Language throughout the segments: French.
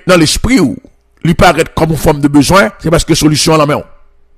maintenant l'esprit ou, lui paraît comme une forme de besoin, c'est parce que solution à la main.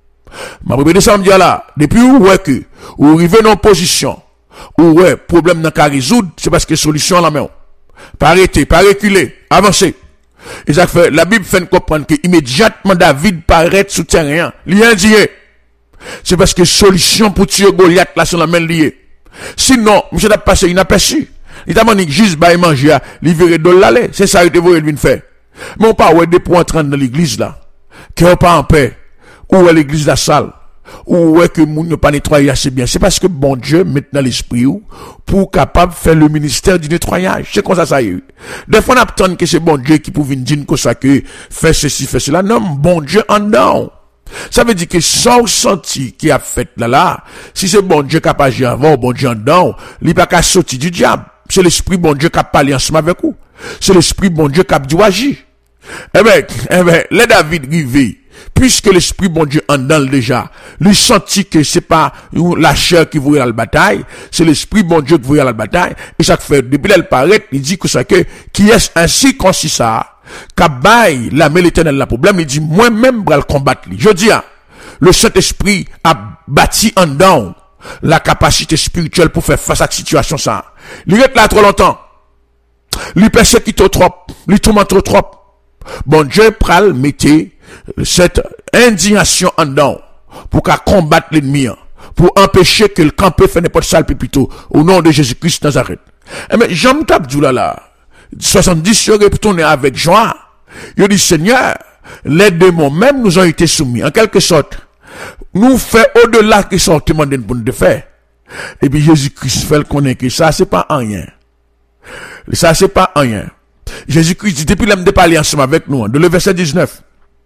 Ma répété ça me dit là, depuis où ouais que, ou arrivé dans position, ou ouais, problème n'a qu'à résoudre, c'est parce que solution à la main. Pas arrêter, pas reculer, avancer. Et ça fait, la Bible fait comprendre que immédiatement David paraît sous terrain, lien lié. C'est parce que solution pour tuer Goliath là sur la main liée. Sinon, monsieur n'a passé inaperçu. Il t'a demandé juste bah manger, livrer de l'aller. C'est ça que vous voulez faire. Mais on pas ouais des pour entrer dans l'église là. Qui on pas en paix. Ou est l'église la salle. Ou est que moun ne pas nettoyer assez bien. C'est parce que bon Dieu met dans l'esprit ou pour capable faire le ministère du nettoyage. C'est comme ça y est. Des fois on attend que c'est bon Dieu qui pour venir dire que ça que fait ceci, fait cela. Non, bon Dieu en dedans. Ça veut dire que sans senti qui a fait là, si c'est bon Dieu qui a pas agi avant, bon Dieu en dedans, il pas qu'à sortir du diable. C'est l'esprit bon Dieu qui a parlé ensemble avec vous. C'est l'esprit bon Dieu qui a dû agir. Eh ben, les David rivé, puisque l'esprit bon Dieu en dedans déjà, lui senti que c'est pas la chair qui voulait la bataille, c'est l'esprit bon Dieu qui voulait la bataille, et ça fait, depuis elle paraît, il dit que ça que, qui est ainsi concis ça, Kabaye, la mêle éternelle, la problème, il dit, moi-même, je vais le combattre. Je dis, le Saint-Esprit a bâti en dedans la capacité spirituelle pour faire face à cette situation, ça. Il est là trop longtemps. Il persécute trop, il tourmente trop. Bon Dieu pral mettez cette indignation en dedans pour qu'à combattre l'ennemi, pour empêcher que le camp peut faire n'importe sale plutôt, au nom de Jésus-Christ Nazareth. Eh mais, Jean Tabdou là, 70 serait retourné avec joie. Il dit, Seigneur, les démons même nous ont été soumis. En quelque sorte, nous fait au-delà que ça demandé pour nous de faire. Et puis Jésus-Christ fait le connaître que ça, c'est pas rien. Ça, c'est pas rien. Jésus-Christ dit, depuis l'homme de parler ensemble avec nous, de le verset 19.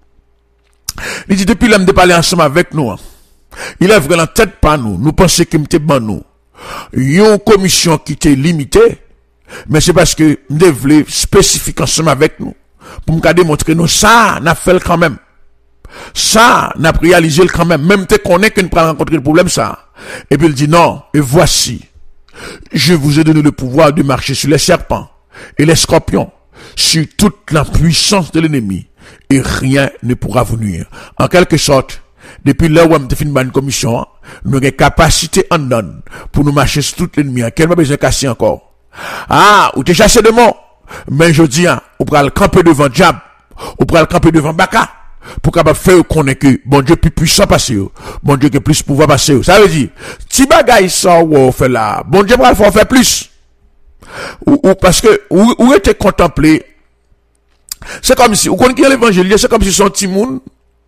Il dit, depuis l'homme de parler ensemble avec nous, il a vraiment tête par nous. Nous pensons qu'il était bon nous. Il y a une commission qui était limitée. Mais c'est parce que nous devons spécifique ensemble avec nous. Pour nous démontrer nous, ça, n'a fait quand même. Ça, n'a réalisé quand même. Même te connaît que nous prenons rencontrer le problème, ça. Et puis il dit non, et voici. Je vous ai donné le pouvoir de marcher sur les serpents et les scorpions, sur toute la puissance de l'ennemi. Et rien ne pourra vous nuire. En quelque sorte, depuis là où on a fait une commission, nous avons capacité en donne pour nous marcher sur tout l'ennemi. Quel n'a besoin de casser encore? Ah, ou t'es chassé de mort. Mais je dis, on pourra le camper devant diable, on pourra le camper devant Baka, pour capable faire connaître que bon Dieu plus puissant passer, bon Dieu qui plus pouvoir passer. Ça veut dire, si bagaille ça ou fait là, bon Dieu va faire plus. Ou parce que, ou était contemplé, c'est comme si, ou qu'on qui l'évangile, c'est comme si son timoun,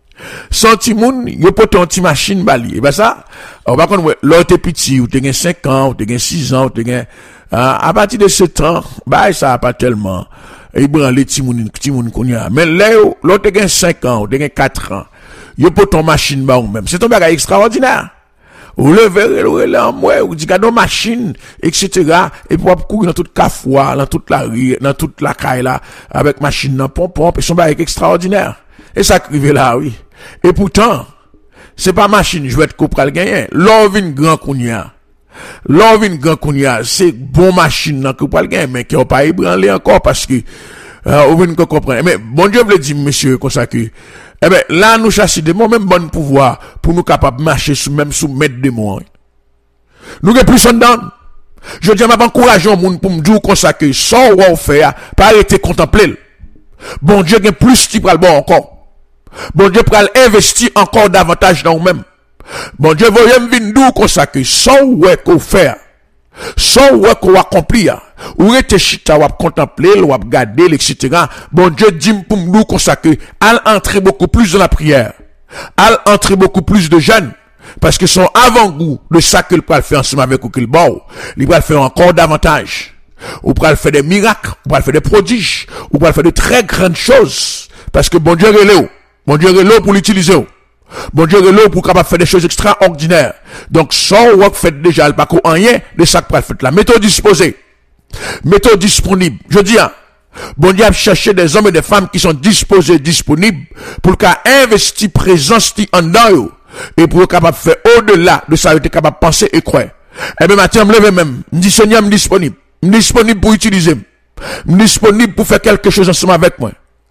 yo pote un petit machine bali. Et ben ça, on va connaître, l'autre petit, ou t'es 5 ans, ou t'es 6 ans, ou t'es à partir de 7 ans, bah, ça a pas tellement, il prend les timoun qu'on y a. Mais là, l'autre t'es 5 ans, ou t'es 4 ans, yo pote ton machine ba ou même. C'est un bagage extraordinaire. Ou le verre, là, moi, ou dit, gardons machine, etc. Et pour courir dans toute cafouа, dans toute la rue, dans toute la caille là, avec machine, dans pompon, et son bagage extraordinaire. Et ça crive là, oui. Et pourtant, c'est pas machine, je vais être copral gagner. L'orvin grand kounia. L'orvin grand kounia, c'est bon machine, dans copral gagner, mais qui n'a pas ébranlé encore parce que, on vient de comprendre. Mais, bon Dieu veut dire, monsieur, comme ça que, eh ben, là, nous chassons des mots, même bon pouvoir, pour nous capables de marcher même sous maître des mots. Nous avons plus en dedans. Je dis, m'a encouragé au monde pour me dire comme ça que, sans ou faire, pas arrêter contempler. Bon Dieu a plus qui pral bon encore. Bon Dieu pral investir encore davantage dans nous-mêmes. Bon Dieu voyez me venir nous comme ça que, sans ou qu'on faire, sans ou qu'on accomplir, ou rete chita, ou contempler, ou garder, etc. Bon Dieu dit pour nous comme ça que, al entrer beaucoup plus dans la prière, al entrer beaucoup plus de jeunes, parce que son avant-goût de ça que le pral faire ensemble avec ou qu'il bon, il pral faire encore davantage. Ou pral faire des miracles, ou pral faire des prodiges, ou pral faire de très grandes choses, parce que bon Dieu est là, bon Dieu est là pour l'utiliser. Bon Dieu est là pour capable faire des choses extraordinaires. Donc, sans work fait déjà, pas qu'on rien de ça que pral fait la méthode disposée. Méthode disponible. Je dis, bon Dieu a cherché des hommes et des femmes qui sont disposés, disponibles, pour qu'à investir présence en dedans, et pour capable faire au-delà de ça, être capable de penser et croire. Eh bien, maintenant, me lève même, me dit Seigneur, me disponible pour utiliser, me disponible pour faire quelque chose ensemble avec moi.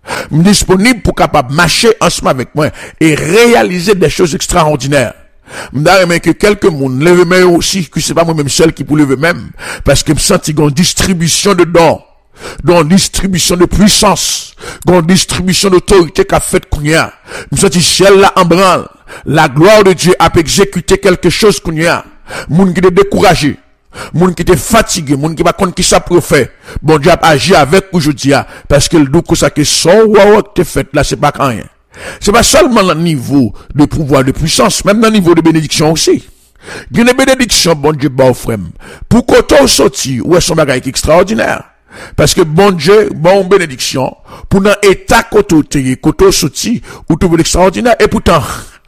Disponible pour capable marcher ensemble avec moi et réaliser des choses extraordinaires. M'dare que quelques monde lève main aussi, que c'est pas moi-même seul qui pour lever même, parce que me senti une distribution de dons, une distribution de puissance, une distribution d'autorité qu'a fait Kounia. Me senti ciel là en branle. La gloire de Dieu a exécuté quelque chose Kounia. Moun qui est découragé, moun qui est fatigué, moun qui va connaître qui ça pour faire. Bon Dieu a agi avec aujourd'hui, parce que le doux ça que son waouh que fait là, c'est pas rien. C'est pas seulement le niveau de pouvoir, de puissance, même dans le niveau de bénédiction aussi. Il y a une bénédiction, bon Dieu, bon frère. Pour qu'on t'en sorti, ou est son bagage extraordinaire. Parce que bon Dieu, bon bénédiction, pour dans état qu'on sorti, ou tout extraordinaire. Et pourtant,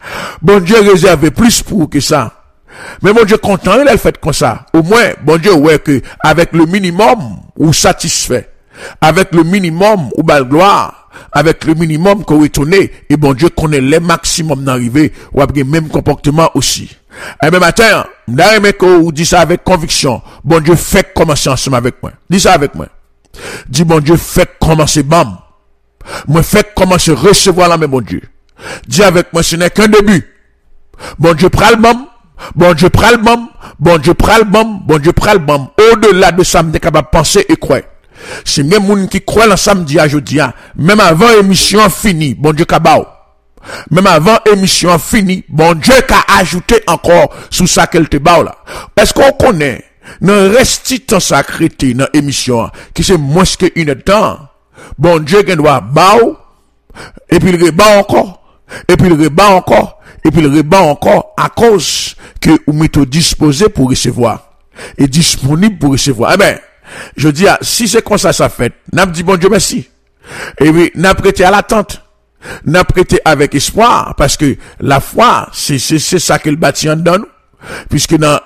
bon Dieu réservé plus pour que ça. Mais bon Dieu content, il a fait comme ça. Au moins, bon Dieu, ouais, que, avec le minimum, ou satisfait. Avec le minimum, ou bal gloire. Avec le minimum qu'on retourne, et bon Dieu connaît les maximums d'arrivée, ou avec le même comportement aussi. Et même matin, m'dare qu'on dit ça avec conviction. Bon Dieu fait commencer ensemble avec moi. Dis ça avec moi. Dis bon Dieu fait commencer bam. Moi fait commencer recevoir la main bon Dieu. Dis avec moi, ce n'est qu'un début. Bon Dieu prend le bam. Bon Dieu prend le bam. Bon Dieu prend le bam. Bon Dieu prend le bam. Au-delà de ça, m'est capable de penser et croire. C'est même moun qui croit le samedi à jeudi, même avant émission finie, bon Dieu kabao. Même avant émission finie, bon Dieu qu'a ajouté encore sous ça qu'elle te bao là. Est-ce qu'on connaît, dans resti temps sacrété dans émission, qui c'est moins qu'une temps, bon Dieu qui doit bao, et puis il rebat encore, et puis il rebat encore, et puis il rebat encore, à cause que vous mettez disposé pour recevoir, et disponible pour recevoir. Eh ben, je dis, si c'est comme ça fait, n'a dit bon Dieu merci. Et puis, n'a prêté à l'attente. N'a prêté avec espoir, parce que la foi, c'est ça que le bâti en donne. Puisque dans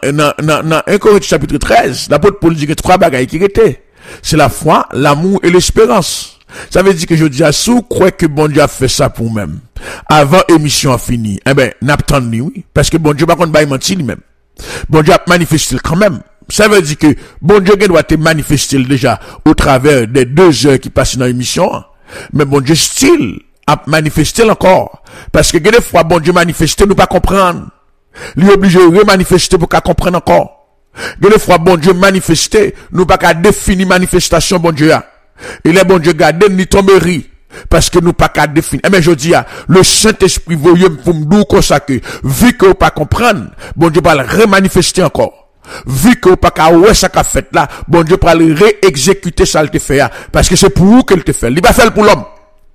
1 Corinthiens chapitre 13, l'apôtre Paul dit que 3 bagailles qui étaient. C'est la foi, l'amour et l'espérance. Ça veut dire que je dis à sous, crois que bon Dieu a fait ça pour même. Avant émission finie. Eh ben, n'a pas attendu, oui. Parce que bon Dieu, par contre, il mentir lui-même. Bon Dieu a manifesté quand même. Ça veut dire que bon Dieu doit te manifester déjà au travers des 2 heures qui passent dans l'émission. Mais bon Dieu style a manifesté encore. Parce que des fois bon Dieu manifesté nous pas comprendre. Il est obligé de remanifester pour qu'à comprendre encore. Des fois bon Dieu manifesté nous pas qu'à définir manifestation bon Dieu a. Et les bon Dieu garder ni tomberie. Parce que nous pas qu'à définir. Mais je dis, le Saint-Esprit voyait pour me dire comme ça que, vu que vous pas comprendre, bon Dieu va le remanifester encore. Vu que vous pas qu'à ouais ça qu'a fait là, bon Dieu va le réexécuter ça le te fait, parce que c'est pour vous qu'elle te fait. Il va faire pour l'homme.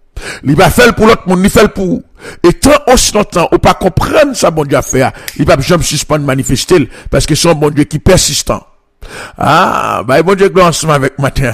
Il va faire pour l'autre monde, il fait pour vous. Et tant aussi longtemps, ou pas comprendre ça bon Dieu a fait, il va jamais suspendre manifester, parce que c'est un bon Dieu qui est persistant. Ah, bah, bon Dieu, gloire ensemble avec matin.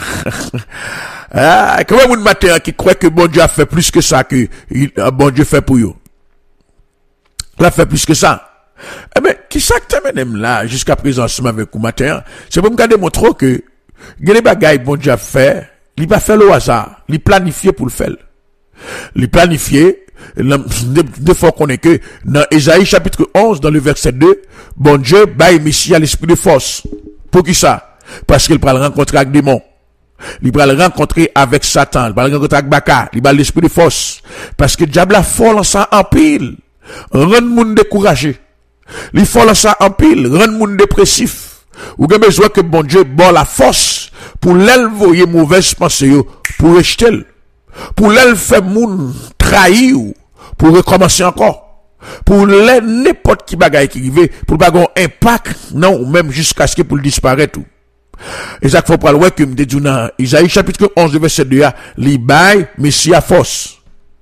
Ah, comment vous matin qui croit que bon Dieu a fait plus que ça que bon Dieu fait pour vous? Il a fait plus que ça. Eh ben, qui ça que t'amènes là, jusqu'à présent, ensemble avec vous matin? C'est pour me garder démontrer que, les bagailles bon Dieu a fait, il va faire le hasard, il planifié pour le faire. Il planifié, des fois qu'on est que, dans Ésaïe chapitre 11, dans le verset 2, bon Dieu, baille Messie à l'esprit de force. Pour qui ça? Parce qu'il va le rencontrer avec des démons. Il va le rencontrer avec Satan. Il va le rencontrer avec Baka. Il va l'esprit de force. Parce que diable a fort ça en pile. Rend le monde découragé. Il faut ça en pile. Rend le monde dépressif. Ou avez besoin que bon Dieu bon la force pour l'envoyer mauvaise pensée pour rejeter. Pour l'elle faire moun trahir pour recommencer encore. Pour n'importe qui bagaille qui arrive, pour pas avoir un impact, non, ou même jusqu'à ce que pour disparaître tout. Et ça qu'il faut pas le voir que me dit dans Isaïe chapitre 11 verset 2, li bail Messie à force.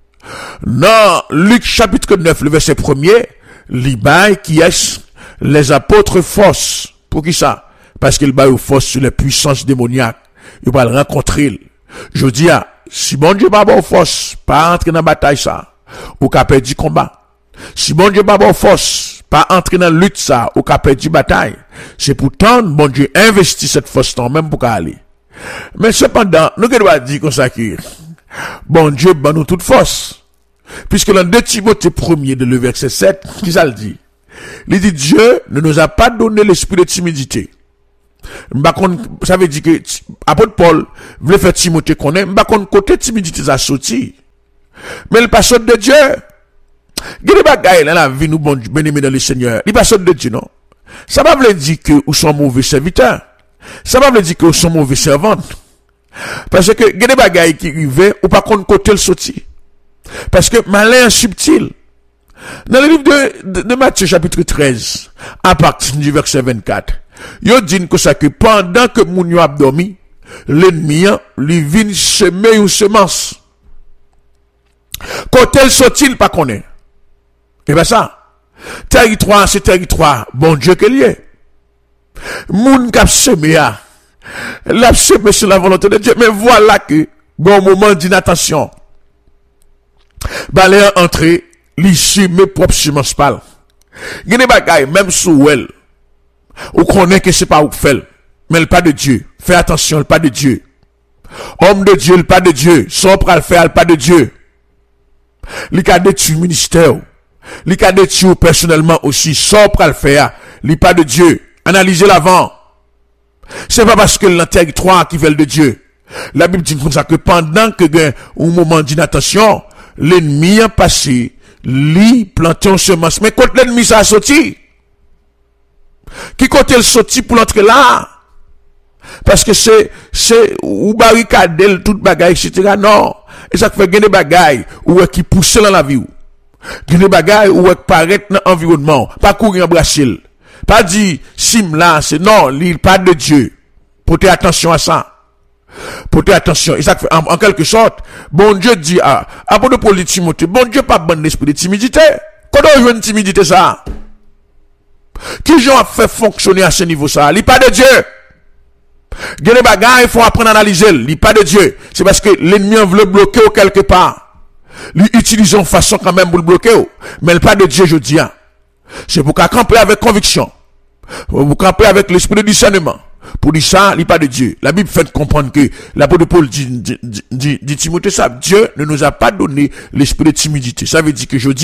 Dans Luc chapitre 9 le verset 1er, li bail qui est les apôtres force. Pour qui ça? Parce qu'il bail aux force sur les puissances démoniaques. Il va le rencontrer. Je dis si bon Dieu pas bon force, pas entrer dans la bataille ça, ou qu'a perdu combat. Si bon Dieu pas bon force, pas entrer dans la lutte ça, ou qu'a perdu bataille, c'est pourtant bon Dieu investit cette force là même pour qu'à aller. Mais cependant, nous devons dire comme ça que bon Dieu ban nous toute force. Puisque dans 2 Timothée 1er de le verset 7, qui ça le dit? Il dit Dieu ne nous a pas donné l'esprit de timidité, Ça veut dire que apôtre Paul voulait faire Timothée connaître, côté timidité ça sorti. Mais le passeur de Dieu, il y a des bagailles dans la vie nous bon bien-aimés dans le Seigneur. Il passeur de Dieu non. Ça va veut dire que vous sont mauvais serviteurs. Ça va veut dire que vous sont mauvais servantes. Parce que il y a des bagailles qui arrivent ou pas contre côté le sorti. Parce que malin subtil. Dans le livre de Matthieu chapitre 13, à partir du verset 24, il dit que pendant que moun yo a dormi, l'ennemi lui vient semer une semence. Quand elle sortit, pas connaît. Et ben ça, territoire, c'est territoire, bon Dieu que lié. Moun k'ap semé a, l'a semé sur la volonté de Dieu, mais voilà que, bon moment d'inattention, balé entré, l'ici mes propres semences parlent. Il y a des bagailles, même sous elle, ou connaît que c'est pas ou fait, mais le pas de Dieu. Fais attention, le pas de Dieu. Homme de Dieu, le pas de Dieu. Son pral faire le pas de Dieu. Li ka détruit ministère. Li ka détruit personnellement aussi. Son pral faire le pas de Dieu. Analysez l'avant. C'est pas parce que le territoire qui veut de Dieu. La Bible dit comme ça que pendant que un moment d'inattention, l'ennemi a passé, li planté en semence. Mais quand l'ennemi ça a sorti, qui côté le sorti pour l'entrer là? Parce que c'est, ou barricade, toute bagaille, etc. Non. Et ça fait gagner des bagailles, ou qui pousse dans la vie. Gagner des bagailles, ou paraît dans l'environnement. Pas courir embrasser. Pas dire, sim là, c'est non, l'île pas de Dieu. Portez attention à ça. Portez attention. Et ça fait, en quelque sorte, bon Dieu dit, après de Paul Timothée, bon Dieu pas bon esprit de timidité. Quand on joue une timidité, ça? Qui j'en a fait fonctionner à ce niveau, ça? L'île pas de Dieu. Il y a des bagages, il faut apprendre à analyser. Il n'est pas de Dieu. C'est parce que l'ennemi veut bloquer quelque part. Lui utilise une façon quand même pour le bloquer. Mais il n'est pas de Dieu, je dis. C'est pour qu'à camper avec conviction. Pour camper avec l'esprit de discernement. Pour dire ça, il n'est pas de Dieu. La Bible fait comprendre que l'apôtre Paul dit Timothée ça. Dieu ne nous a pas donné l'esprit de timidité. Ça veut dire que je dis,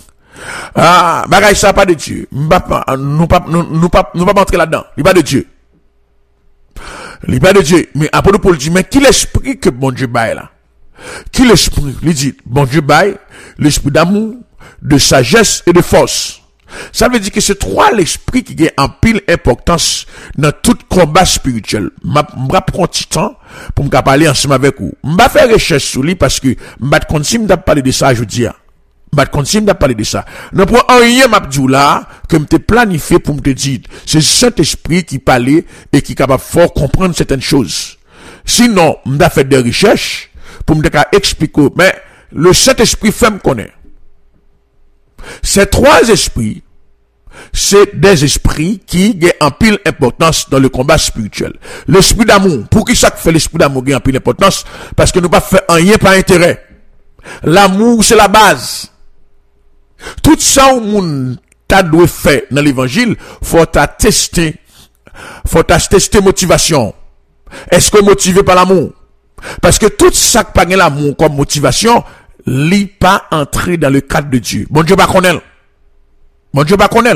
bagage ça pas de Dieu. Nous pas entrer là-dedans. Il n'est pas de Dieu. Il n'est pas de Dieu. Mais apôtre Paul dit, mais qui l'esprit que bon Dieu baille là? Qui l'esprit? Il dit, bon Dieu baille l'esprit d'amour, de sagesse et de force. Ça veut dire que c'est trois l'esprit qui a en pile importance dans tout combat spirituel. Je prends un petit temps pour me parler ensemble avec vous. Je vais faire recherche sur lui parce que je vais continuer de parler de ça, je dis. Je continue de parler de ça. Ne prends rien, m'abdou là, que me te planifié pour me te dire. C'est le Saint-Esprit qui parlait et qui est capable de fort comprendre certaines choses. Sinon, je vais faire des recherches pour me expliquer. Mais le Saint-Esprit fait me connaître. Ces trois esprits, c'est des esprits qui ont en pile importance dans le combat spirituel. L'esprit d'amour. Pour qui ça fait l'esprit d'amour qui a en pile importance? Parce que nous ne pas faire rien par intérêt. L'amour, c'est la base. Tout ça, au monde, t'as dû faire dans l'évangile, faut tester motivation. Est-ce que motivé par l'amour? Parce que tout ça qui pas l'amour comme motivation, n'est pas entré dans le cadre de Dieu. Bon Dieu pas connaît. Bon Dieu pas connaît.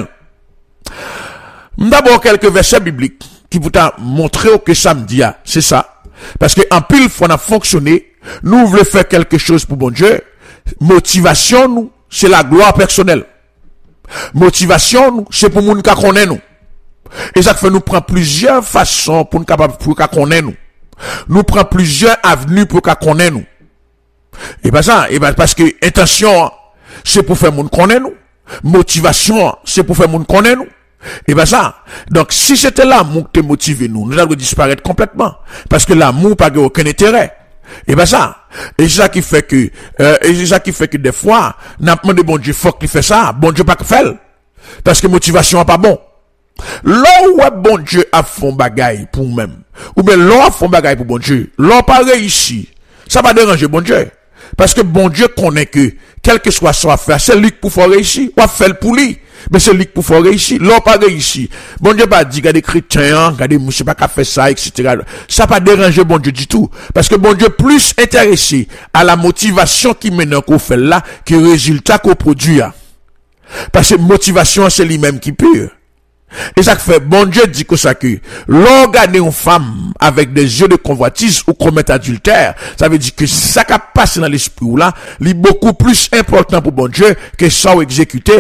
D'abord quelques versets bibliques qui vous t'a montré que ça me dit, c'est ça. Parce que en pile fois on a fonctionné, nous voulons faire quelque chose pour bon Dieu. Motivation nous, c'est la gloire personnelle. Motivation nous, c'est pour moun ka connaît nous. Et ça fait nous prend plusieurs façons pour nous capable pour ka connaît nous. Nous prend plusieurs avenues pour ka connaît nous. Et pas ça, et parce que intention c'est pour faire moun connaît nous. Motivation c'est pour faire moun connaît nous. Et ben ça, donc si c'était l'amour qui te motive nous allons disparaître complètement. Parce que l'amour n'a aucun intérêt. Et ben ça, et c'est ça qui fait que, des fois, n'a pas demandé bon Dieu, faut qu'il fait ça, bon Dieu pas faire. Parce que motivation n'est pas bon. Là où bon Dieu a fait bagaille pour même, ou bien l'on a fait bagaille pour bon Dieu, l'on pas réussi, ça va déranger bon Dieu. Parce que bon Dieu connaît que, quel que soit son affaire, c'est lui qui faut réussir, ou faire pour lui. Mais c'est lui qui faut réussir. L'on pas réussi. Bon Dieu pas dit, regardez chrétiens, regardez, je sais pas qu'à faire ça, etc. Ça pas déranger bon Dieu du tout. Parce que bon Dieu plus intéressé à la motivation qui mène qu'on fait là, que le résultat qu'on produit. Parce que motivation, c'est lui-même qui pure. Et ça fait, bon Dieu dit que ça que, l'organer une femme avec des yeux de convoitise ou commettre adultère, ça veut dire que ça qui passe dans l'esprit ou là, est beaucoup plus important pour bon Dieu que ça ou exécuter.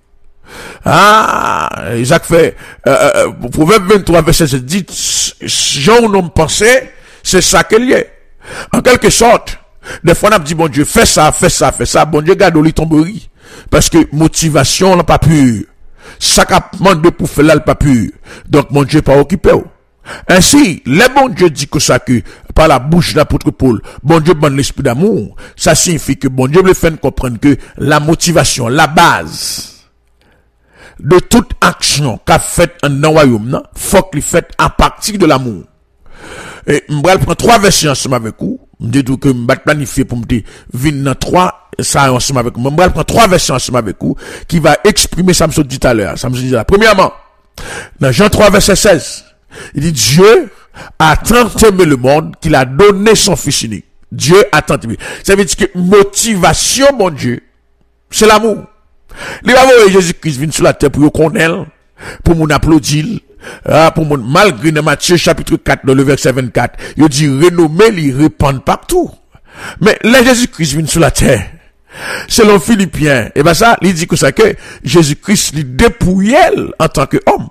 Ah, Isaac fait, Proverbe 23, verset 7 dit, Jean ou non pensé, c'est ça qu'il y est. En quelque sorte, des fois on a dit, bon Dieu, fais ça, bon Dieu garde au lit tomberie. Parce que motivation n'a pas pu. Ça qu'a demandé pour faire là, pas pu. Donc, mon Dieu pas occupé. Ainsi, le bon Dieu dit que ça que, par la bouche de l'apôtre Paul, bon Dieu donne l'esprit d'amour. Ça signifie que bon Dieu le fait comprendre que la motivation, la base de toute action qu'a fait dans le royaume, faut qu'il fait à partir de l'amour. Et, je vais prendre 3 versets ensemble avec vous. Je dis que je vais planifier pour me dire, venir dans 3, ça ensemble avec vous. Je vais prendre 3 versets ensemble avec vous, qui va exprimer ça me dit tout à l'heure. Ça me dit là. Premièrement, dans Jean 3, verset 16, il dit, Dieu a tant aimé le monde qu'il a donné son fils unique. Dieu a tant aimé. Ça veut dire que motivation, mon Dieu, c'est l'amour. Les va voir Jésus-Christ vient sur la terre pour qu'on aime, pour mon applaudir. Pour mon, malgré dans Matthieu chapitre 4, dans le verset 24, il dit, renommé, il répand partout. Mais là, Jésus-Christ vient sur la terre. Selon Philippiens, et ben ça, il dit que ça que Jésus-Christ, il dépouillait en tant qu'homme.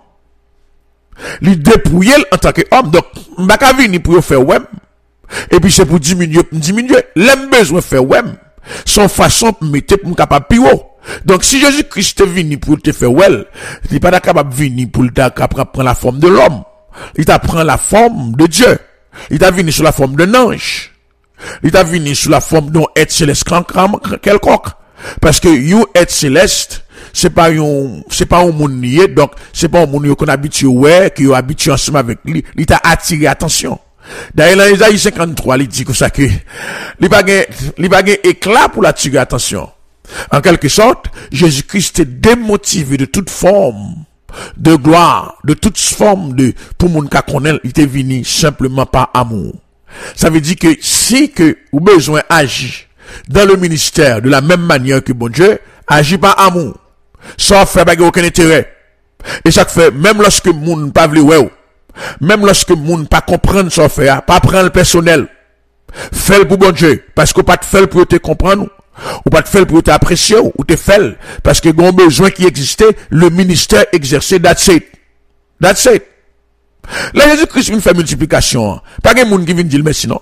Il dépouillait en tant qu'homme. Donc, m'baka vini pour faire web. Et puis c'est pour diminuer. L'aime besoin faire web. Son façon pour mettre pour capable plus haut. Donc, si Jésus-Christ est venu pour te faire well, il n'est pas capable de venir pour prendre la forme de l'homme. Il t'a pris la forme de Dieu. Il t'a venu sous la forme d'un ange. Il t'a venu sous la forme d'un être céleste quelconque. Parce que, you être céleste, c'est pas un monde nié, donc, c'est pas un monde qu'on habitue, qui est habitué ensemble avec lui. Il t'a attiré attention. D'ailleurs, dans Isaïe 53, il dit que ça que, il va gagner éclat pour l'attirer attention. En quelque sorte, Jésus-Christ est démotivé de toute forme de gloire, de toute forme de, pour mon cas connaît, il est venu simplement par amour. Ça veut dire que si que vous besoin agir dans le ministère de la même manière que bon Dieu, agit par amour. Sans faire aucun intérêt. Et ça fait, même lorsque moun pas vle ouais, même lorsque moun pas comprendre ça faire, pas prendre le personnel. Fais pour bon Dieu, parce que pas de faire pour te comprendre. Ou pas de faire pour t'apprécier, ou te faire, parce que gon besoin qui existait, le ministère exercé, that's it. Là, Jésus-Christ vient faire multiplication. Pas de monde qui vient dire merci, non.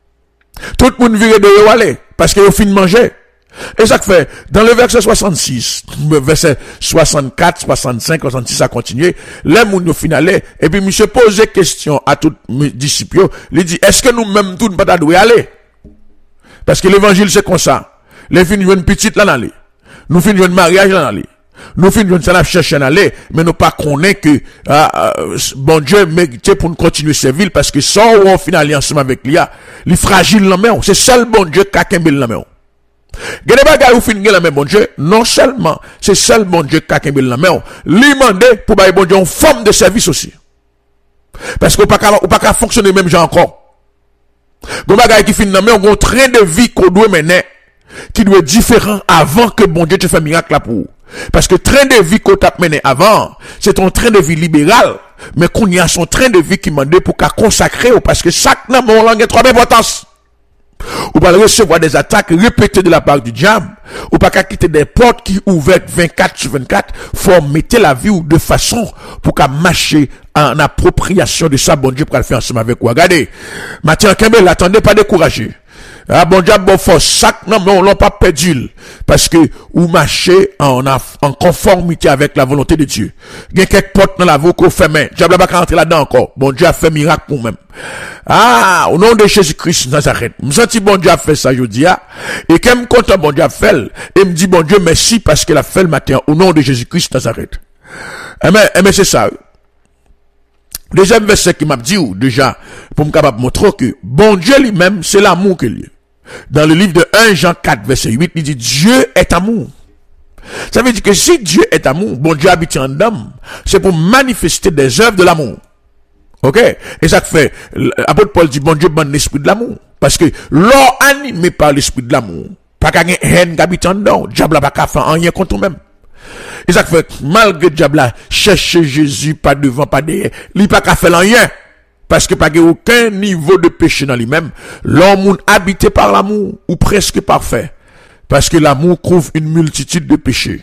Tout le monde vire de yo aller, parce que yo fin de manger. Et ça fait, dans le verset 66, verset 64, 65, 66, ça continue, les moun yo fin aller, et puis monsieur pose question à tous mes disciples, il dit, est-ce que nous-mêmes tout ne pas doué aller? Parce que l'évangile c'est comme ça. Les filles nous une petite là dans les. Nous finissons un mariage là dans les. Nous finissons ça la chercher dans les, mais nous pas connaît que bon Dieu mérite pour nous continuer servir parce que sans on finit ensemble avec lui, il fragile la main, c'est seul bon Dieu qui a kembel la main. Gade bagay ou fin la main bon Dieu, non seulement c'est seul bon Dieu qui a kembel la main, lui demander pour bailler bon Dieu une forme de service aussi. Parce que ou pas fonctionner même genre encore. Gon bagay qui fin la main, on train de vie qu'on doit mener qui doit être différent avant que bon Dieu te fait miracle là pour. Parce que train de vie qu'on t'a mené avant, c'est ton train de vie libéral, mais qu'on y a son train de vie qui m'a demandé pour qu'à consacrer, parce que chaque nom, mon langue est trop d'importance. Ou pas recevoir des attaques répétées de la part du diable, ou pas qu'à quitter des portes qui ouvertes 24/24, faut mettre la vie ou de façon pour qu'à marcher en appropriation de ça, bon Dieu, pour le faire ensemble avec vous. Regardez, Mathieu Kembel, attendez, pas décourager. Ah, bon diable, bon force, chaque non, mais on l'a pas perdu. Parce que, ou marcher en conformité avec la volonté de Dieu. Il y a quelques portes dans la voie qu'on fait, mais diable n'a pas rentrer là-dedans encore. Bon Dieu a fait miracle pour même. Ah, au nom de Jésus-Christ, Nazareth. Je me sens bon Dieu a fait ça, je dis, et quand je me content, bon Dieu a fait, et me dit, bon Dieu, merci parce qu'il a fait le matin, au nom de Jésus-Christ, Nazareth. Mais c'est ça. Deuxième verset qui m'a dit, déjà, pour me capable montrer que, bon Dieu lui-même, c'est l'amour qu'il y a. Dans le livre de 1 Jean 4, verset 8, il dit, Dieu est amour. Ça veut dire que si Dieu est amour, bon Dieu habite en homme, c'est pour manifester des œuvres de l'amour. Ok? Et ça fait, l'apôtre Paul dit, bon Dieu donne l'esprit de l'amour. Parce que, l'or animé par l'esprit de l'amour, pas qu'à une haine qui habite en dedans, diable n'a pas qu'à faire rien contre nous-mêmes. Et ça fait, malgré diable là, chercher Jésus, pas devant, pas derrière, il pas qu'à faire rien. Parce que pas aucun niveau de péché dans lui-même. L'homme habité par l'amour, ou presque parfait. Parce que l'amour couvre une multitude de péchés.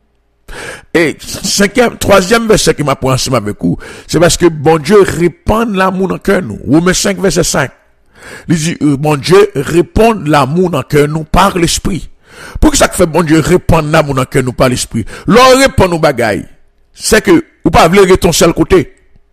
Et troisième verset qui m'a pris ensemble avec vous, c'est parce que bon Dieu répand l'amour dans le cœur nous. Romains 5, verset 5. Il dit, bon Dieu répand l'amour dans le cœur nous par l'esprit. Pour que ça fait bon Dieu répand l'amour dans le cœur nous par l'esprit? L'on répand nos bagailles. C'est que, ou pas vouloir ton seul côté.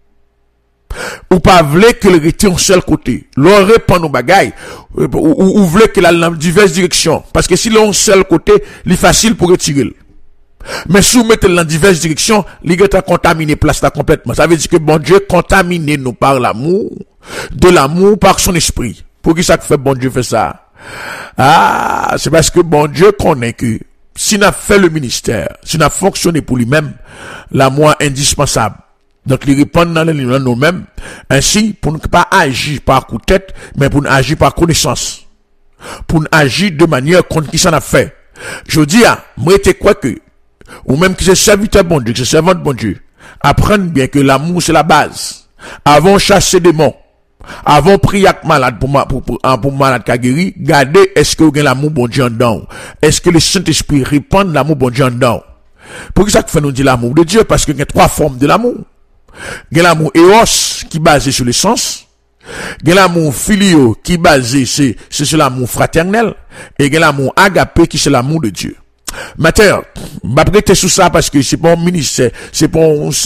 Ou pas vouloir que le rete un seul côté. L'on répand nos bagailles. Ou vouloir que la dans diverses directions. Parce que si l'on seul côté, il est facile pour retirer. Mais si vous mettez dans diverses directions, il est contaminé place là complètement. Ça veut dire que bon Dieu contamine nous par l'amour, de l'amour par son esprit. Pour qui ça fait bon Dieu fait ça? Ah, c'est parce que bon Dieu connaît que si on a fait le ministère, si on a fonctionné pour lui-même, l'amour est indispensable. Donc, il répond dans nous-mêmes, ainsi, pour ne pas agir par coup de tête, mais pour agir par connaissance. Pour agir de manière contre qui ça a fait. Je dis, moi, t'es quoi que, ou même que c'est serviteur bon Dieu, que c'est servant de bon Dieu, apprendre bien que l'amour, c'est la base. Avant chasser des démons, avant prier avec malade pour malade qui a guéri, gardez, est-ce que vous avez l'amour bon Dieu en dedans? Est-ce que le Saint-Esprit répand l'amour bon Dieu en dedans? Pour que ça fait nous dire l'amour de Dieu? Parce qu'il y a trois formes de l'amour. Il y a l'amour éros qui est basé sur le sens. Il y a l'amour filio qui est basé sur l'amour fraternel. Et il y a l'amour agapé qui c'est l'amour de Dieu. Maintenant, m'a prêté sur ça parce que c'est pas un ministère, c'est pas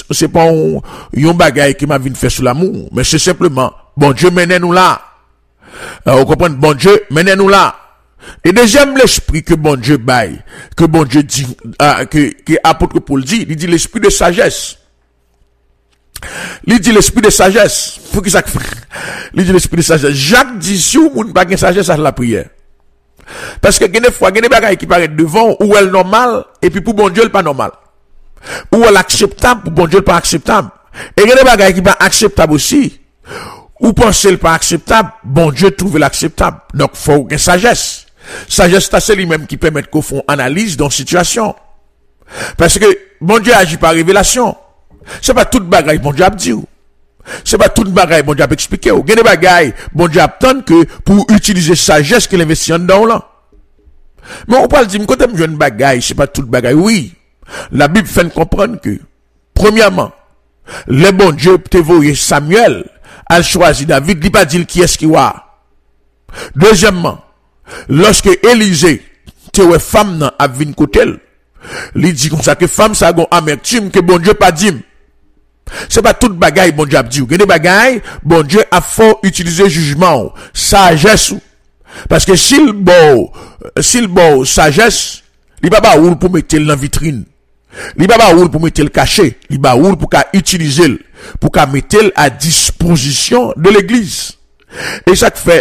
un bagage qui m'a vu faire sur l'amour, mais c'est simplement, bon Dieu menez nous là. Vous comprenez, bon Dieu menez nous là. Et deuxième, l'esprit que bon Dieu baille, que bon Dieu dit, que apôtre Paul dit, il dit l'esprit de sagesse. Il dit l'esprit de sagesse. Faut que ça fait. Il dit l'esprit de sagesse. Jacques dit si vous n'avez pas de sagesse à la prière. Parce que des fois, il y a des bagages qui paraissent devant, ou elle normal, et puis pour bon Dieu, elle pas normal. Ou elle acceptable, pour bon Dieu, elle pas acceptable. Et il y a des bagages qui pas acceptable aussi. Ou pensez le pas acceptable, bon Dieu trouve l'acceptable. Donc, faut une sagesse. Sagesse, c'est lui-même qui permet qu'on fasse analyse dans situation. Parce que bon Dieu agit par révélation. C'est pas toute bagaille bon Dieu a dit. C'est pas toute bagaille bon Dieu a expliqué. Il y a des bagailles bon Dieu attend que pour utiliser sagesse qu'il investit en dedans là. Mais on parle dire côté me jeune bagaille, c'est pas toute bagaille. Oui. La Bible fait comprendre que premièrement, le bon Dieu te voyé Samuel a choisi David, il pas dit qui est-ce qui va. Deuxièmement, lorsque Élisée te ouais femme nan a vinn côté, il dit comme ça que femme ça gon amertume que bon Dieu pas dit. C'est pas toute bagaille bon Dieu a dit. Il y a des bagailles, bon Dieu a fort utiliser jugement, sagesse. Parce que s'il bon sagesse, il va pas roule pour mettre dans vitrine. Il va pas roule pour mettre le caché, il va roule pour qu'a utiliser pour qu'a mettre à disposition de l'église. Et ça fait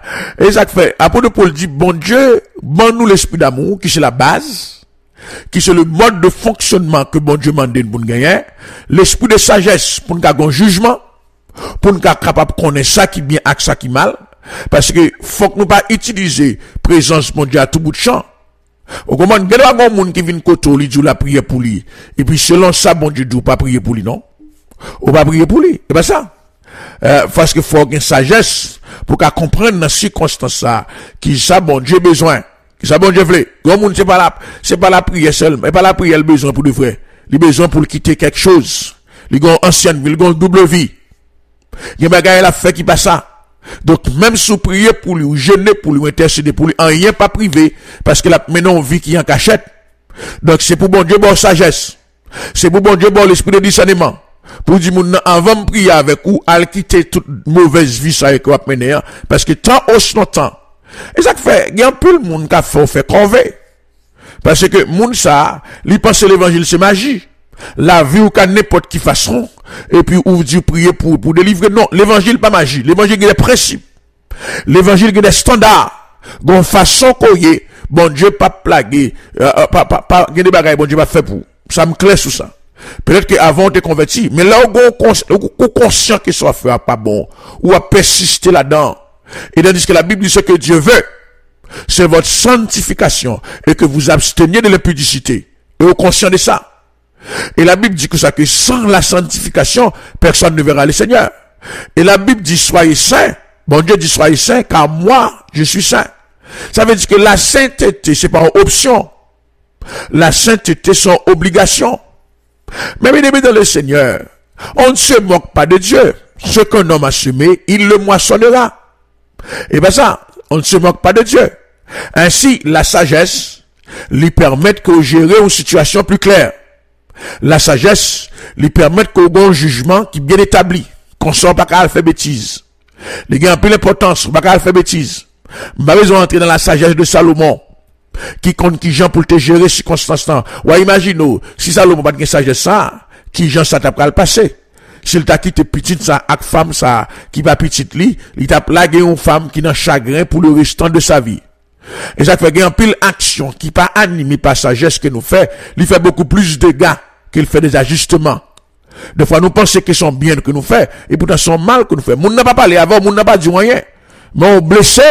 apôtre Paul dit bon Dieu, bon nous l'esprit d'amour qui c'est la base. Qui c'est le mode de fonctionnement que bon Dieu m'a donné pour nous gagner, l'esprit de sagesse pour nous gagner un jugement, pour nous être capable de connaître ça qui bien et ça qui mal, parce que faut que nous pas utiliser présence bon Dieu à tout bout de champ. Au comment il y a des gens qui viennent côté lui dit la prière pour lui, et puis selon ça bon Dieu dit pas prier pour lui non, ou pas prier pour lui, et pas ça. Parce que faut une sagesse pour qu'à comprendre dans circonstance ça qui ça bon Dieu besoin. Ça bon Dieu voulait. Grand monde c'est pas la prière seule, mais pas la prière le besoin pour de vrai. Il besoin pour quitter quelque chose. Il a une ancienne vie, il a une double vie. Il y a bagaille la fait qui passe ça. Donc même si vous priez pour lui ou jeûner pour lui ou intercéder pour lui, en rien pas privé parce que la maintenant on vit qui en cachette. Donc c'est pour bon Dieu bon sagesse. C'est pour bon Dieu bon l'esprit de discernement. Pour dire mon avant de prier avec ou à quitter toute mauvaise vie ça que vous mener parce que tant hausse longtemps. Et ça fait, il y a un peu le monde qui a fait crever. Parce que, monde ça, il pense que l'évangile c'est magie. La vie ou qu'à n'importe qui façon, et puis ou dit prier pour délivrer. Non, l'évangile pas magie. L'évangile il y a des principes. L'évangile il y a des standards. Gon façon qu'on y est, bon Dieu pas plaguer, pas, il y a des bagailles, bon Dieu pas fait pour. Ça me claire sur ça. Peut-être qu'avant on t'est converti, mais là où conscient que soit fait pas bon, ou à persister là-dedans. Et tandis que la Bible dit ce que Dieu veut, c'est votre sanctification et que vous absteniez de l'impudicité. Et au conscient de ça. Et la Bible dit que ça, que sans la sanctification, personne ne verra le Seigneur. Et la Bible dit, soyez saints. Bon Dieu dit, soyez saints, car moi, je suis saint. Ça veut dire que la sainteté, c'est pas une option. La sainteté, c'est une obligation. Mais bien aimé dans le Seigneur, on ne se moque pas de Dieu. Ce qu'un homme a semé, il le moissonnera. Et bien ça, on ne se moque pas de Dieu. Ainsi, la sagesse lui permet de gérer une situation plus claire. La sagesse lui permet qu'on ait un jugement qui est bien établi, qu'on ne soit pas qu'à faire bêtise. Les gars ont plus l'importance, pas qu'à faire bêtise. M'a besoin d'entrer dans la sagesse de Salomon, qui compte qui Jean pour te gérer circonstances. Ouais, imagine, si Salomon pas de sagesse ça, qui Jean ça t'a pas le passé. S'il t'a quitté petite ça, avec femme ça, qui va petite li, il t'a plagué une femme qui n'a chagrin pour le restant de sa vie. Et ça fait qu'il y a un pile action qui pas animé par sagesse que nous fait, il fait beaucoup plus de dégâts qu'il fait des ajustements. Des fois, nous pensons que sont bien que nous fait, et pourtant sont mal que nous fait. Moun n'a pas parlé avant, moun n'a pas dit rien. Mais on blesse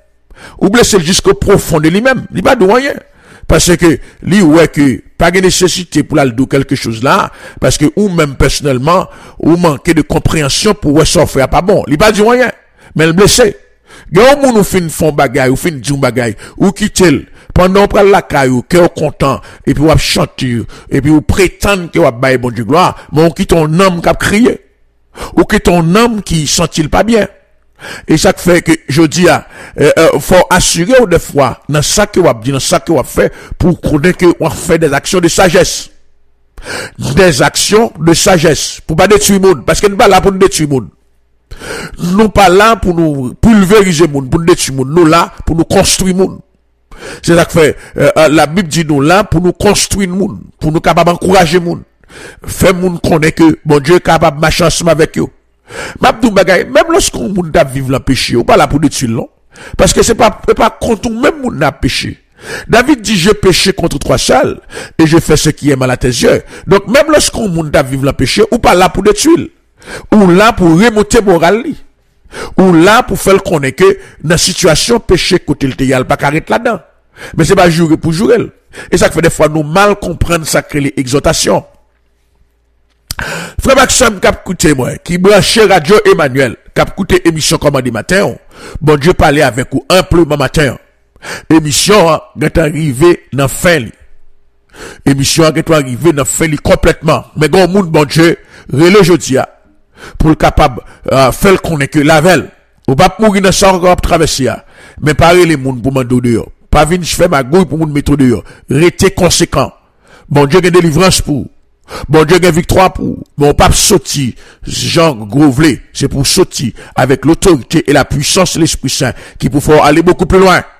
jusqu'au profond de lui-même. Il pas dit rien. Parce que, lui, ouais, que, pas de nécessité pour aller dire quelque chose là, parce que, ou même personnellement, ou manquer de compréhension pour ouais, ça fait pas bon. Il pas dit rien. Mais le blessé. Gars, ou nous fin font bagay, ou fin dit bagay, ou quitte pendant on prend la caillou, que on content, et puis on chante, et puis on prétend que on bailler bon Dieu gloire, mais on quitte ton homme qui a crié. Ou quitte ton homme qui sent-il pas bien. Et ça fait que, je dis, faut assurer des fois, dans ça que on dit, dans ça que on fait, pour connaître que on fait des actions de sagesse. Des actions de sagesse. Pour pas détruire le monde. Parce que nous pas là pour nous détruire le monde. Nous pas là pour nous pulvériser le monde, pour nous détruire le monde. Nous là pour nous construire le monde. C'est ça que fait, la Bible dit nous là pour nous construire le monde, pour nous capables d'encourager le monde. Faire le monde connaître que, bon Dieu est capable de marcher ensemble avec eux. Même lorsqu'on monde vivre le péché, ou pas là pour détruire non. Parce que c'est pas contre nous même monde n'a péché. David dit, je péché contre toi seul, et je fais ce qui est mal à tes yeux. Donc, même lorsqu'on monde vivre le péché, ou pas là pour détruire. Ou là pour remonter moral li. Ou là pour faire connaître que dans la situation péché côté le théâtre pas arrêter là-dedans. Mais c'est pas jurer pour jurer. Et ça fait des fois nous mal comprendre ça que les exhortations. Frère Maxime cap écouté moi qui branché radio Emmanuel, cap écouté émission commandé matin. Bon Dieu parlait avec vous amplement matin. Émission est arrivé dans fin li. Émission est arrivé dans fin li complètement. Mais gon monde bon Dieu relé jodi a pour le capable faire connaître que la veille ou pas mourir dans ça encore traverser mais parler les monde pour m'en dehors pas venir faire ma gouille pour me mettre dehors rester conséquent bon Dieu a délivrance pour bon Dieu a victoire pour bon pas sortir Jean Grovlé c'est pour sortir avec l'autorité et la puissance de l'Esprit Saint qui pour faire aller beaucoup plus loin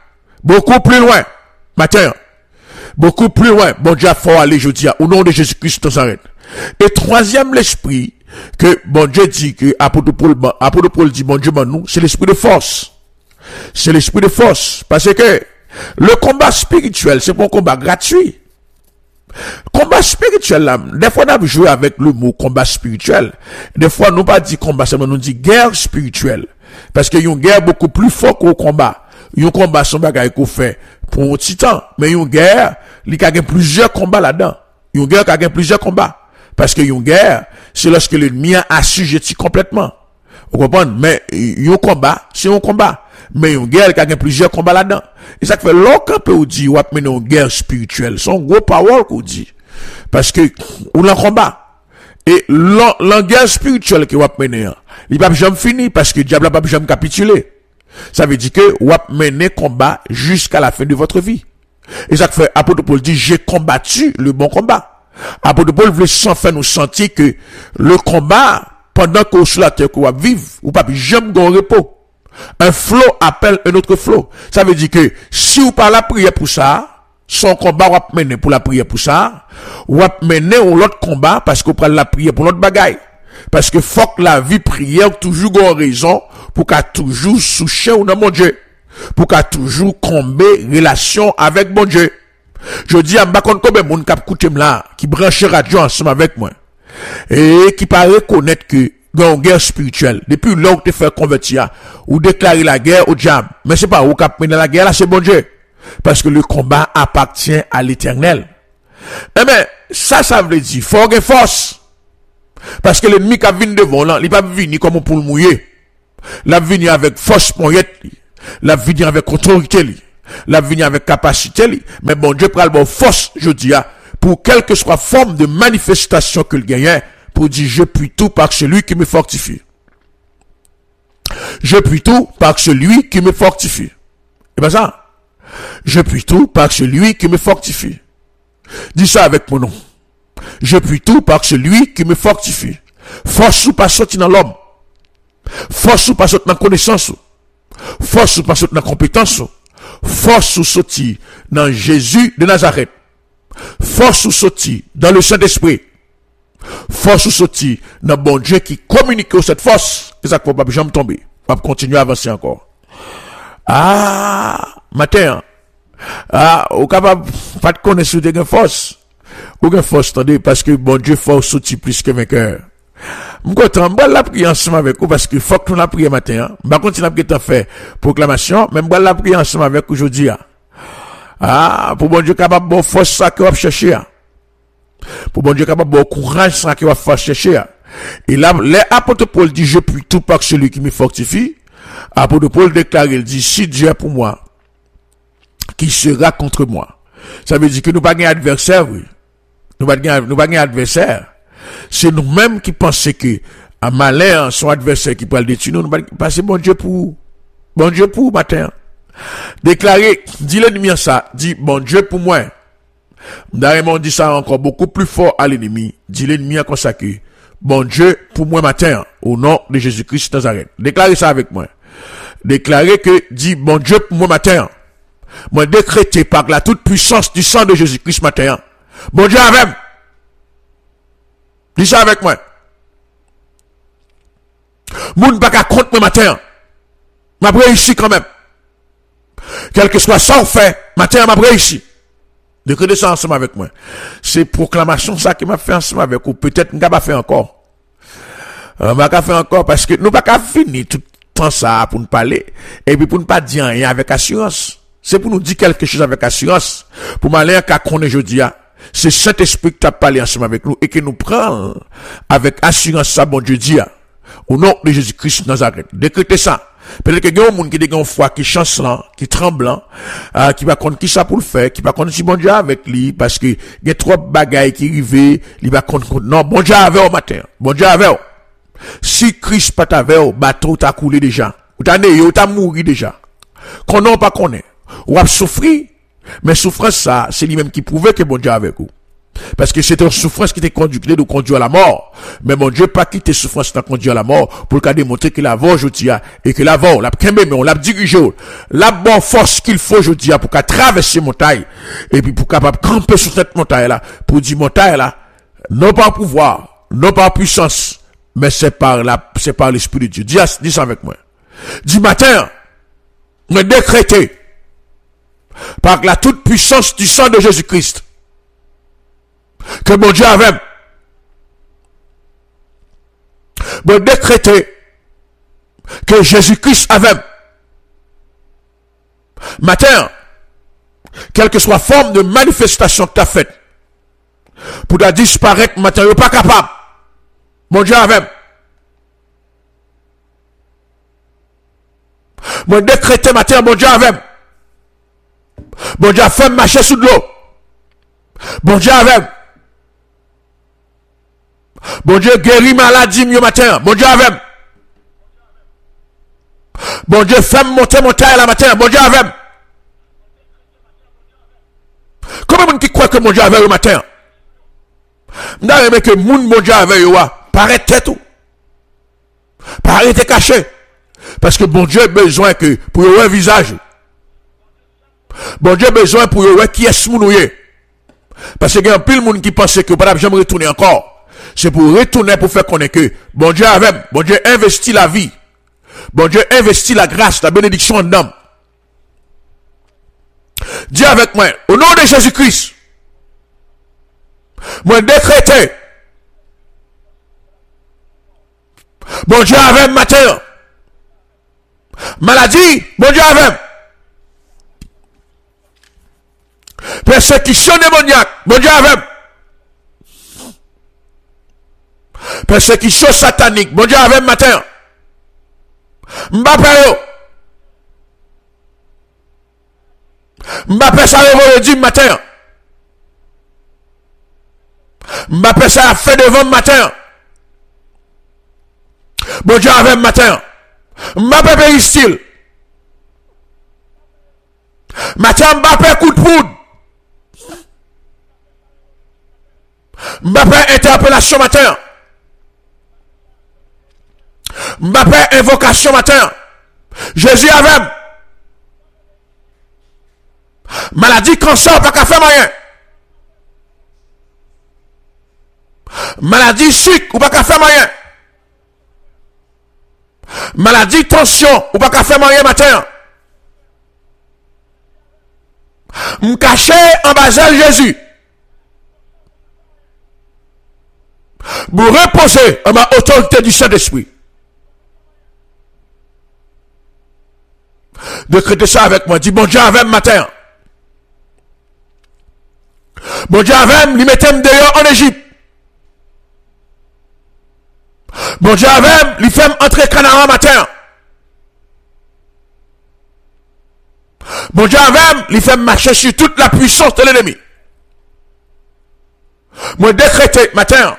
matin beaucoup plus loin bon Dieu a faut aller jeudi au nom de Jésus-Christ dans arrête. Et troisième l'esprit que bon Dieu dit que apôtre Paul dit bon Dieu nous c'est l'esprit de force. C'est l'esprit de force parce que le combat spirituel c'est pas un combat gratuit. Combat spirituel là, des fois on a joué avec le mot combat spirituel. Des fois nous pas dit combat seulement nous dit guerre spirituelle parce que y a une guerre beaucoup plus fort qu'au combat. Un combat son bagage qu'on fait pour un petit temps, mais une guerre, il y a plusieurs combats là-dedans. Une guerre qui a plusieurs combats. Parce que une guerre, c'est lorsque l'ennemi a assujetti complètement. Vous comprenez? Mais un combat, c'est un combat. Mais une guerre qui a plusieurs combats là-dedans. Et ça fait longtemps que vous dites, vous avez une guerre spirituelle. C'est un gros power qu'on dit. Parce que, on a un combat. Et la guerre spirituelle que vous avez mené, il va jamais finir parce que le diable va jamais capituler. Ça veut dire que vous avez mené combat jusqu'à la fin de votre vie. Et ça fait, apôtre Paul dit, j'ai combattu le bon combat. Apôtre Paul voulait sans faire nous sentir que le combat, pendant que sur la terre qu'on va vivre, ou pas jamais dans repos. Un flot appelle un autre flot. Ça veut dire que si vous parlez la prière pour ça, son combat va mener pour la prière pour ça, ou va mener l'autre combat parce que vous prenez la prière pour l'autre bagaille. Parce que faut que la vie prière toujours gon raison pour qu'à toujours soucher ou dans mon Dieu. Pour qu'à toujours comber relation avec mon Dieu. Je dis à m'bakon combien moun k'ap koute là qui branche radio ensemble avec moi et qui paraît reconnaître que une guerre spirituelle depuis là où te fait convertir ou déclarer la guerre au diable mais c'est pas où k'ap mener la guerre là c'est bon Dieu parce que le combat appartient à l'Éternel Eh bien, ça veut dire, faut avoir force. Parce que l'ennemi qui vient devant là, il va venir comme pour le mouiller. Il va venir avec force poignette, il va venir avec autorité, il va venir avec capacité, mais bon Dieu prend le force, je dis, pour quelle que soit forme de manifestation qu'il gagne, pour dire je puis tout par celui qui me fortifie. Je puis tout par celui qui me fortifie. Et bien ça, je puis tout par celui qui me fortifie. Dis ça avec mon nom. Je puis tout par celui qui me fortifie. Force ou pas sortir dans l'homme. Force ou pas sortir dans la connaissance. Force ou pas sortir dans la compétence. Force ou sortir dans Jésus de Nazareth. Force ou sortir dans le Saint-Esprit. Force ou sortir dans bon Dieu qui communique cette force. Et ça ne va pas jamais tomber. On va continuer à avancer encore. Matin. Ou capable pas de connaître sur des forces. Aucune force, attendez, parce que bon Dieu force sorti plus que vainqueur. Je suis content, je vais la prier ensemble avec vous, parce que faut que nous la prier matin. Je vais continuer à faire proclamation, mais je vais la prier ensemble avec vous aujourd'hui. Pour bon Dieu capable de force ça que vous chercher. Pour bon Dieu capable de courage ça que vous chercher. Et là, l'apôtre Paul dit, je puis tout par celui qui me fortifie. L'apôtre Paul déclare, il dit, si Dieu est pour moi, qui sera contre moi? Ça veut dire que nous pas un adversaire, oui. Nous pas un adversaire. C'est nous-mêmes qui pensons que, à malheur, son adversaire qui peut le détruire, nous pas passer bon Dieu pour matin. Déclarer, dit l'ennemi ça, dit bon Dieu pour moi. D'ailleurs, dit ça encore beaucoup plus fort à l'ennemi. Dit l'ennemi encore ça que, bon Dieu pour moi matin, au nom de Jésus-Christ de Nazareth. Déclarez ça avec moi. Déclarez que, dit bon Dieu pour moi matin. Moi décrété par la toute puissance du sang de Jésus-Christ matin. Bon Dieu avec. Dis ça avec moi. Moun pas qu'à compte moi matin. M'a réussi quand même. Quel que soit ça on fait, matin m'a réussi. Décrétez ça ensemble avec moi. C'est proclamation ça qui m'a fait ensemble avec vous. Peut-être qu'on va faire encore. On va faire encore parce que nous pas qu'à finir tout temps ça pour nous parler et puis pour ne pas dire rien avec assurance. C'est pour nous dire quelque chose avec assurance. Pour m'aller qu'à connaître jeudi. C'est Saint-Esprit qui t'a parlé ensemble avec nous et qui nous prend avec assurance ça, bon Dieu dit, au nom de Jésus-Christ de Nazareth. Décrétez ça. Peut-être que il y a un monde qui a une foi, qui chancelant, qui tremblant, qui va connaître qui ça pour le faire, qui va connaître si bon Dieu avec lui, parce que il y a trop de bagailles qui arrivent, il va connaître, non, bon Dieu avec au matin. Bon Dieu avec. Si Christ pas avec, bateau t'a coulé déjà. Ou t'as né, ou t'as mouru déjà. Qu'on n'a pas connaît. Ou a souffrir. Mais souffrance, ça, c'est lui-même qui prouvait que bon Dieu est avec vous. Parce que c'était une souffrance qui t'a conduit, qui t'a conduit à la mort. Mais mon Dieu pas quitté souffrance qui t'a conduit à la mort pour qu'à démontrer qu'il a avant aujourd'hui et que l'avant, l'a kembe, mais on l'a dirigé. La bonne force qu'il faut aujourd'hui pour qu'à traverser montagne et puis pour capable camper sur cette montagne là, pour dire montagne là, non pas pouvoir, non pas puissance, mais c'est par l'Esprit de Dieu. Dis ça avec moi. Du matin, me décréter par la toute puissance du sang de Jésus-Christ que mon Dieu avait me décréter que Jésus-Christ avait matin, quelle que soit la forme de manifestation que tu as faite pour ta disparaître matin, tu n'es pas capable. Mon Dieu avait me décréter matin, mon Dieu avait bon Dieu a fait marcher sous de l'eau. Bon Dieu avec. Bon Dieu guérit maladie mieux matin. Bon Dieu avec. Bon Dieu fait monter montagne la matin. Bon Dieu avec. Comment moun qui croit que mon Dieu avec le matin? M'da aimé que moun bon Dieu avec yo paraît tête ou. Paraît caché. Parce que bon Dieu a besoin que pour yo un visage. Bon Dieu a besoin pour yo qui est mounouye. Parce que y a pile monde qui pense que pas jamais retourner encore. C'est pour retourner pour faire connaître que bon Dieu avec, bon Dieu investit la vie. Bon Dieu investit la grâce, la bénédiction en homme. Dis avec moi, au nom de Jésus-Christ, moi décréter, bon Dieu avec matin, maladie, bon Dieu avec. Persécution démoniaque, bon Dieu avec. Persécution satanique, bon Dieu avec matin. Mbappé yo. Mbappé ça le matin. Mbappé ça a fait devant matin. Bon Dieu avec matin. Mbappé péristyle. Matin Mbappé coup de poudre. Mbappé interpellation matin. Mbappé invocation matin. Jésus avec. Maladie cancer pas qu'à faire moyen. Maladie sucre ou pas qu'à faire moyen. Maladie tension ou pas qu'à faire moyen matin. M'caché en bas Jésus. Vous reposez en ma autorité du Saint-Esprit. Décrétez ça avec moi. Dis bon Dieu avec matin. Bon Dieu avec lui mettez dehors en Égypte. Bon Dieu avec lui fait entrer Canaan matin. Bon Dieu avec lui fait marcher sur toute la puissance de l'ennemi. Moi décréter matin.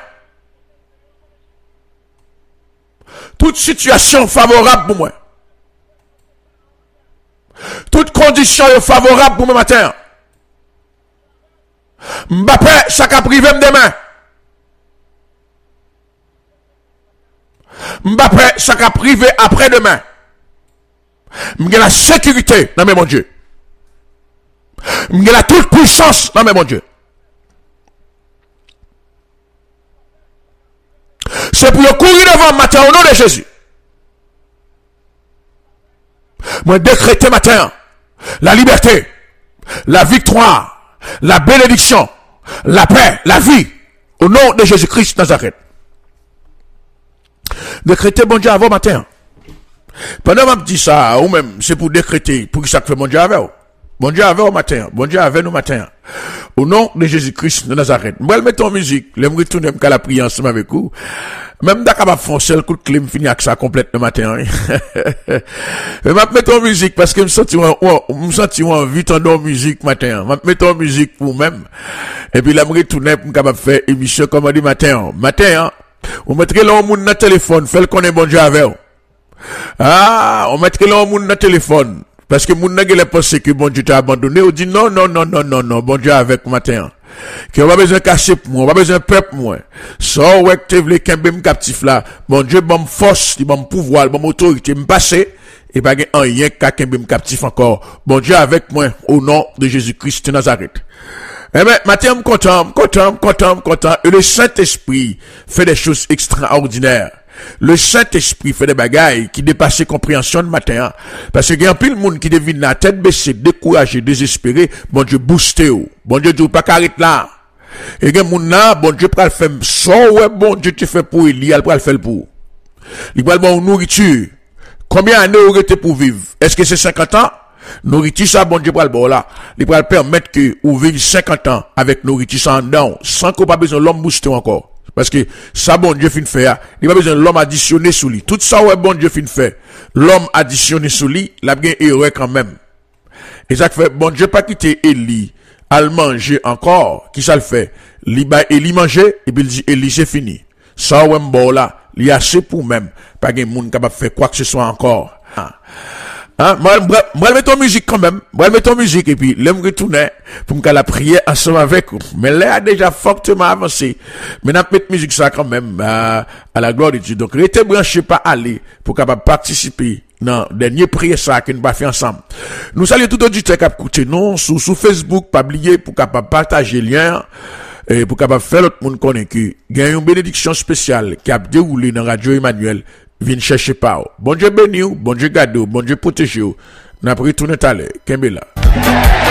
Toute situation favorable pour moi. Toute condition favorable pour moi matin. Mbappé, ça a privé demain. Mbappé, ça a privé après-demain. M'gè la sécurité dans mon Dieu. M'gè la toute puissance dans mon Dieu. C'est pour courir devant matin au nom de Jésus. Moi décréter matin la liberté, la victoire, la bénédiction, la paix, la vie au nom de Jésus-Christ Nazareth. Décréter bon Dieu avant matin. Pendant que je dis ça, ou même c'est pour décréter, pour que ça fait bon Dieu avec vous. Bon Dieu avec au matin, bon Dieu avec nous matin. Au nom de Jésus-Christ de Nazareth. Moi, je mets en musique, je me retourne à la prière ensemble avec vous. Même d'accord, je foncer le coup de clé, je finis avec ça complète le matin. Je mets en musique parce que je me sens envie de musique matin. Je mets en musique pour même. Et puis là, je me retourne pour faire émission comme on dit matin. Matin, on mettrait là au monde dans le téléphone, fait le connaît bon Dieu avec vous. Ah, on mettrait là au monde dans le téléphone. Parce que moun n'a pas pensé que bon Dieu t'a abandonné, on dit non, bon Dieu avec matin. Que on pas besoin de cacher pour moi, on pas besoin de peuple moi. So, ouais, que t'es vle kembe captif là, bon Dieu, bon force, bon pouvoir, bon autorité, m'passer, et pas rien qu'à kembe captif encore. Bon Dieu avec moi, au nom de Jésus-Christ de Nazareth. Eh ben, matin, content. Et le Saint-Esprit fait des choses extraordinaires. Le Saint-Esprit fait des bagailles qui dépassent compréhension de matin. Parce que il y a un pile monde qui devine la tête baissée, découragé, désespéré. Bon Dieu boosté ou. Bon Dieu dit pas qu'arrête là. Et il y a un monde là, bon Dieu pral faire ça, ouais, bon Dieu te fait pour il, il pral faire pour. Il pral bon nourriture. Combien d'années vous été pour vivre? Est-ce que c'est 50 ans? Nourriture ça, bon Dieu pral bon là. Il pral permettre que vous vivez 50 ans avec nourriture sans dedans, sans qu'on pas besoin de l'homme booster encore. Parce que ça, bon Dieu fin faire, il n'y a pas besoin de l'homme additionné sous lui. Tout ça, ouais, bon Dieu fin faire. L'homme additionné sous lui, il a bien erreur quand même. Et ça fait, bon Dieu pas quitter Élie, à le manger encore. Qui ça le fait? Élie manger, et puis il dit, Élie c'est fini. Ça, ouais, bon là, il y a assez pour même. Pas de monde capable de faire quoi que ce soit encore. Moi, mettre en musique quand même. Moi, mettre en musique et puis, là, me retourner pour me la prière ensemble avec vous. Mais là, a déjà fortement avancé. Mais n'a mettre musique ça quand même, à la gloire de Dieu. Donc, restez branchés pas aller pour capable participer dans dernier prière ça que nous va faire ensemble. Nous saluons tout auditeur qui a écouté nous sur Facebook, pas oublier pour capable partager le lien. Et pour capable faire l'autre monde connaître que, il y a une bénédiction spéciale qui a déroulé dans Radio Emmanuel. Viens chercher pas. Bon Dieu béni, bon Dieu garde, bon Dieu protège. N'a pas retourné à l'heure. Kembela.